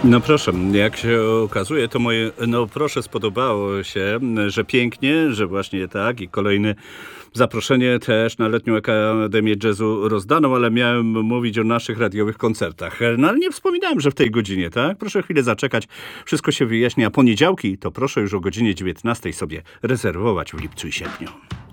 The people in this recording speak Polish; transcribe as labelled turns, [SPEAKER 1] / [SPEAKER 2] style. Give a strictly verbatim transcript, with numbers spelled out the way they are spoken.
[SPEAKER 1] No proszę, jak się okazuje, to moje no proszę spodobało się, że pięknie, że właśnie tak i kolejne zaproszenie też na Letnią Akademię Jazzu rozdano, ale miałem mówić o naszych radiowych koncertach. No ale nie wspominałem, że w tej godzinie, tak? Proszę chwilę zaczekać, wszystko się wyjaśni, a poniedziałki to proszę już o godzinie dziewiętnastej sobie rezerwować w lipcu i sierpniu.